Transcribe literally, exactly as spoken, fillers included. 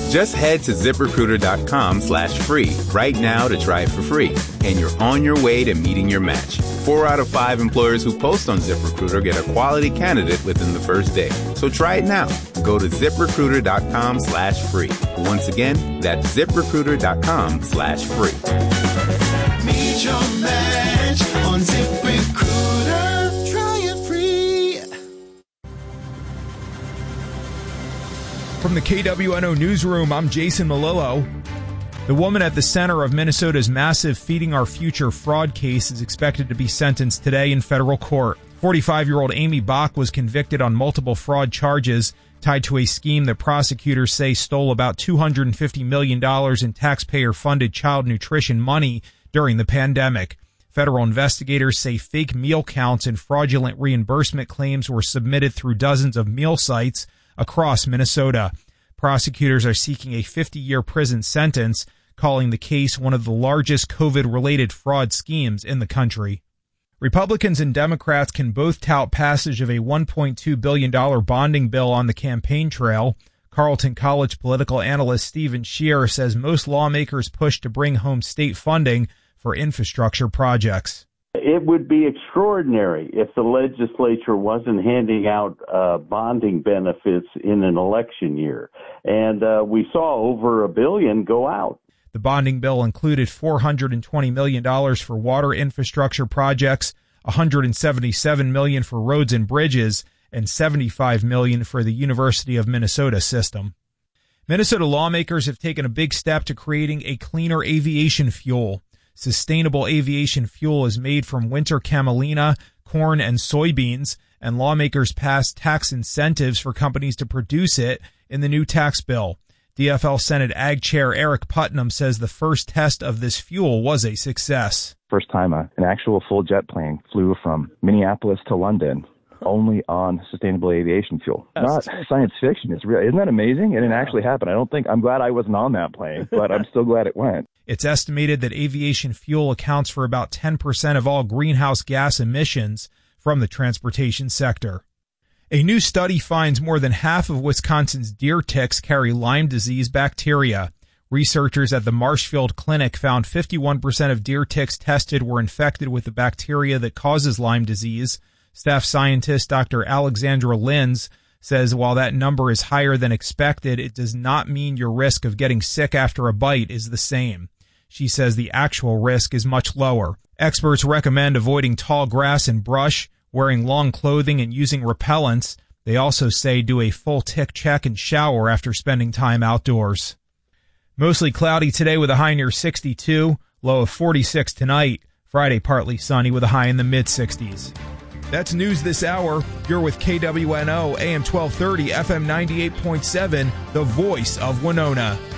Just head to ZipRecruiter.com slash free right now to try it for free. And you're on your way to meeting your match. Four out of five employers who post on ZipRecruiter get a quality candidate within the first day. So try it now. Go to ZipRecruiter.com slash free. Once again, that's ZipRecruiter.com slash free. Meet your match on ZipRecruiter. Try it free. From the K W N O Newsroom, I'm Jason Malillo. The woman at the center of Minnesota's massive Feeding Our Future fraud case is expected to be sentenced today in federal court. forty-five-year-old Amy Bach was convicted on multiple fraud charges tied to a scheme that prosecutors say stole about two hundred fifty million dollars in taxpayer-funded child nutrition money during the pandemic. Federal investigators say fake meal counts and fraudulent reimbursement claims were submitted through dozens of meal sites across Minnesota. Prosecutors are seeking a fifty-year prison sentence, calling the case one of the largest COVID-related fraud schemes in the country. Republicans and Democrats can both tout passage of a one point two billion dollars bonding bill on the campaign trail. Carleton College political analyst Stephen Scheer says most lawmakers push to bring home state funding for infrastructure projects. It would be extraordinary if the legislature wasn't handing out uh, bonding benefits in an election year. And uh, we saw over a billion go out. The bonding bill included four hundred twenty million dollars for water infrastructure projects, one hundred seventy-seven million dollars for roads and bridges, and seventy-five million dollars for the University of Minnesota system. Minnesota lawmakers have taken a big step to creating a cleaner aviation fuel. Sustainable aviation fuel is made from winter camelina, corn, and soybeans, and lawmakers passed tax incentives for companies to produce it in the new tax bill. D F L Senate Ag Chair Eric Putnam says the first test of this fuel was a success. First time a, an actual full jet plane flew from Minneapolis to London only on sustainable aviation fuel. Not science fiction. It's real. Isn't that amazing? And it actually happened. I don't think, I'm glad I wasn't on that plane, but I'm still glad it went. It's estimated that aviation fuel accounts for about ten percent of all greenhouse gas emissions from the transportation sector. A new study finds more than half of Wisconsin's deer ticks carry Lyme disease bacteria. Researchers at the Marshfield Clinic found fifty-one percent of deer ticks tested were infected with the bacteria that causes Lyme disease. Staff scientist Doctor Alexandra Linz says while that number is higher than expected, it does not mean your risk of getting sick after a bite is the same. She says the actual risk is much lower. Experts recommend avoiding tall grass and brush, wearing long clothing, and using repellents. They also say do a full tick check and shower after spending time outdoors. Mostly cloudy today with a high near sixty-two, low of forty-six tonight. Friday partly sunny with a high in the mid-sixties. That's news this hour. You're with K W N O, A M twelve thirty, F M ninety-eight point seven, the voice of Winona.